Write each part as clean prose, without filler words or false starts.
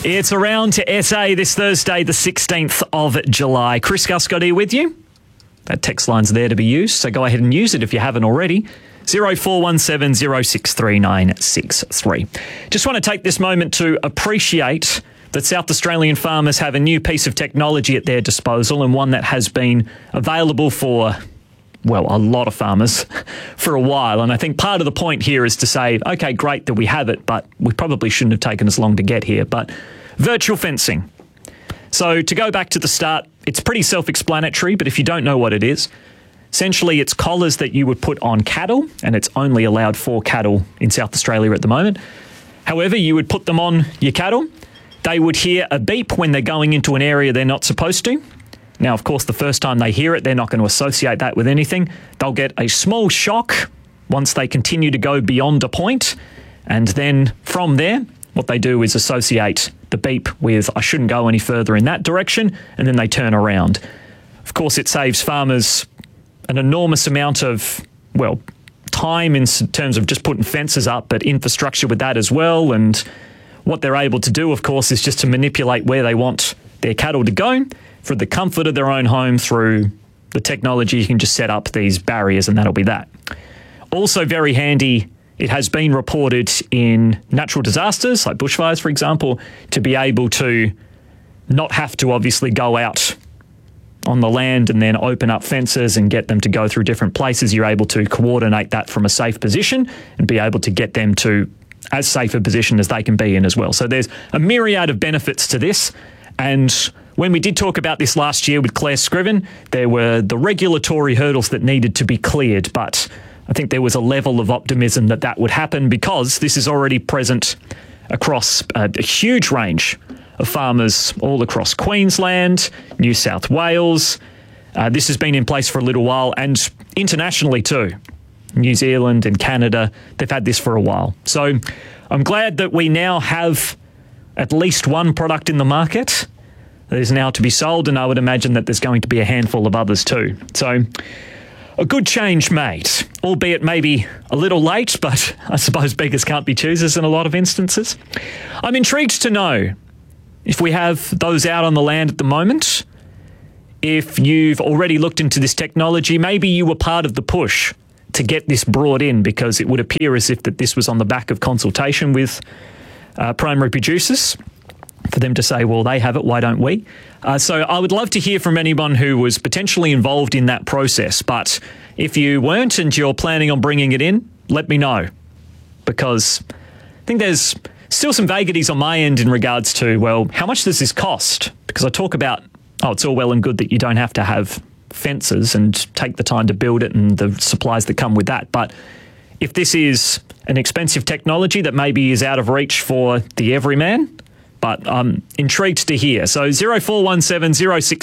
It's Around to SA this Thursday, the 16th of July. Chris Guscott here with you. That text line's there to be used, so go ahead and use it if you haven't already. 0417 063963. Just want to take this moment to appreciate that South Australian farmers have a new piece of technology at their disposal, and one that has been available for, well, a lot of farmers for a while. And I think part of the point here is to say, okay, great that we have it, but we probably shouldn't have taken as long to get here. But virtual fencing. So to go back to the start, it's pretty self-explanatory, but if you don't know what it is, essentially it's collars that you would put on cattle, and it's only allowed for cattle in South Australia at the moment. However, you would put them on your cattle. They would hear a beep when they're going into an area they're not supposed to. Now, of course, the first time they hear it, they're not going to associate that with anything. They'll get a small shock once they continue to go beyond a point. And then from there, what they do is associate the beep with, I shouldn't go any further in that direction, and then they turn around. Of course, it saves farmers an enormous amount of, well, time in terms of just putting fences up, but infrastructure with that as well. And what they're able to do, of course, is just to manipulate where they want their cattle to go for the comfort of their own home. Through the technology, you can just set up these barriers and that'll be that. Also very handy, it has been reported in natural disasters, like bushfires, for example, to be able to not have to obviously go out on the land and then open up fences and get them to go through different places. You're able to coordinate that from a safe position and be able to get them to as safe a position as they can be in as well. So there's a myriad of benefits to this. And when we did talk about this last year with Claire Scriven, there were the regulatory hurdles that needed to be cleared, but I think there was a level of optimism that that would happen because this is already present across a huge range of farmers all across Queensland, New South Wales. This has been in place for a little while, and internationally too. New Zealand and Canada, they've had this for a while. So I'm glad that we now have at least one product in the market that is now to be sold, and I would imagine that there's going to be a handful of others too. So a good change made, albeit maybe a little late, but I suppose beggars can't be choosers in a lot of instances. I'm intrigued to know if we have those out on the land at the moment, if you've already looked into this technology, maybe you were part of the push to get this brought in, because it would appear as if that this was on the back of consultation with primary producers for them to say, well, they have it, why don't we? So I would love to hear from anyone who was potentially involved in that process. But if you weren't and you're planning on bringing it in, let me know, because I think there's still some vagaries on my end in regards to, well, how much does this cost? Because I talk about, it's all well and good that you don't have to have fences and take the time to build it and the supplies that come with that. But if this is an expensive technology that maybe is out of reach for the everyman, but I'm intrigued to hear. So 0417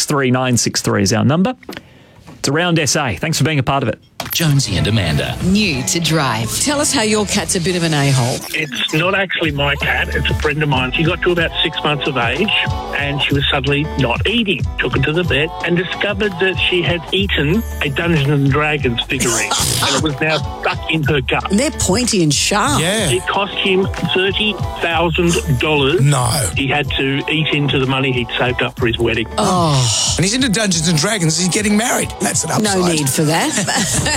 063963 is our number. It's Around SA. Thanks for being a part of it. Jonesy and Amanda. New to drive. Tell us how your cat's a bit of an a-hole. It's not actually my cat, it's a friend of mine. She got to about 6 months of age and she was suddenly not eating. Took her to the vet and discovered that she had eaten a Dungeons and Dragons figurine and it was now stuck in her gut. And they're pointy and sharp. Yeah. It cost him $30,000. No. He had to eat into the money he'd saved up for his wedding. Oh, And he's into Dungeons and Dragons. He's getting married. That's an upside. no need for that.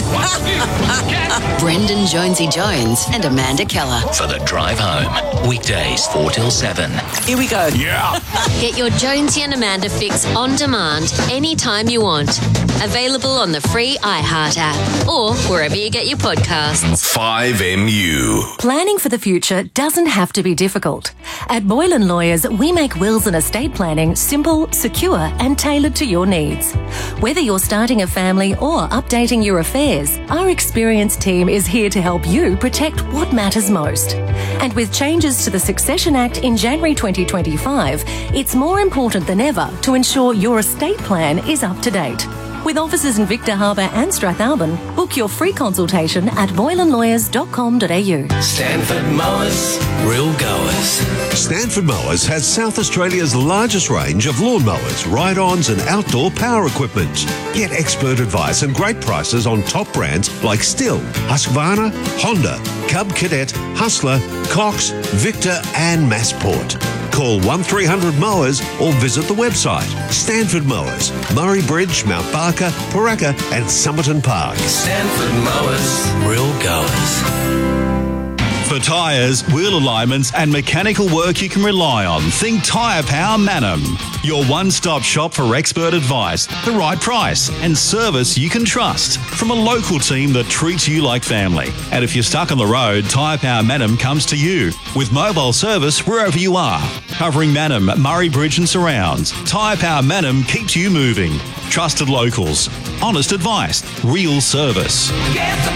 Brendan Jonesy Jones and Amanda Keller. For the drive home. Weekdays 4 till 7. Here we go. Yeah. Get your Jonesy and Amanda fix on demand anytime you want. Available on the free iHeart app or wherever you get your podcasts. 5MU. Planning for the future doesn't have to be difficult. At Boylan Lawyers, we make wills and estate planning simple, secure, and tailored to your needs. Whether you're starting a family or updating your affairs, our experienced team is here to help you protect what matters most. And with changes to the Succession Act in January 2025, it's more important than ever to ensure your estate plan is up to date. With offices in Victor Harbour and Strathalbyn, book your free consultation at boylanlawyers.com.au. Stanford Mowers. Real goers. Stanford Mowers has South Australia's largest range of lawnmowers, ride-ons and outdoor power equipment. Get expert advice and great prices on top brands like Stihl, Husqvarna, Honda, Cub Cadet, Hustler, Cox, Victor and Massport. Call 1300 Mowers or visit the website. Stanford Mowers, Murray Bridge, Mount Barker, Paraka and Somerton Park. Stanford Mowers, real goers. For tyres, wheel alignments and mechanical work you can rely on, think Tyre Power Manham. Your one-stop shop for expert advice, the right price and service you can trust from a local team that treats you like family. And if you're stuck on the road, Tyre Power Manham comes to you with mobile service wherever you are. Covering Manham, Murray Bridge and surrounds, Tyre Power Manham keeps you moving. Trusted locals, honest advice, real service.